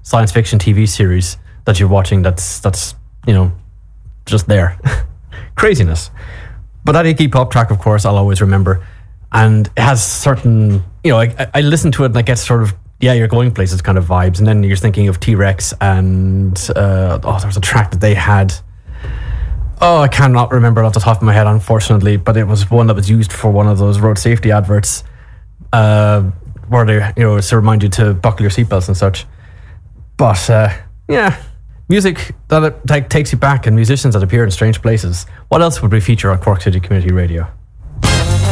science fiction TV series that you're watching that's just there. Craziness. But that Iggy Pop track, of course, I'll always remember. And it has certain, I listen to it and I get sort of, you're going places kind of vibes. And then you're thinking of T-Rex and, there was a track that they had. Oh, I cannot remember it off the top of my head, unfortunately, but it was one that was used for one of those road safety adverts, where they, to remind you to buckle your seatbelts and such. But, music that takes you back and musicians that appear in strange places. What else would we feature on Cork City Community Radio?